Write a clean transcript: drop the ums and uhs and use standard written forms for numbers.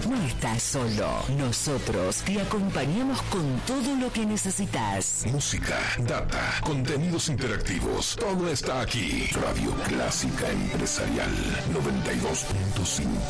No estás solo. Nosotros te acompañamos con todo lo que necesitas. Música, data, contenidos interactivos. Todo está aquí. Radio Clásica Empresarial 92.5.